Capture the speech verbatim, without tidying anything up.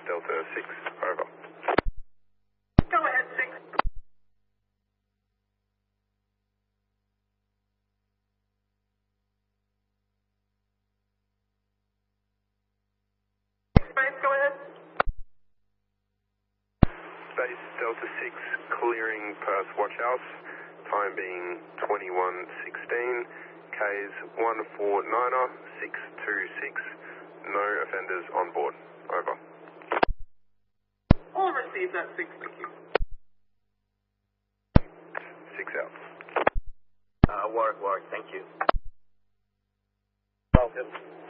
Delta six, over. Go ahead, six. Space, go ahead. Space Delta six, clearing Perth Watch House, time being twenty-one sixteen, Ks one four niner six two six, no offenders on board, over. All received at six, thank you. six out. Uh, Warwick, Warwick, thank you. Falcon.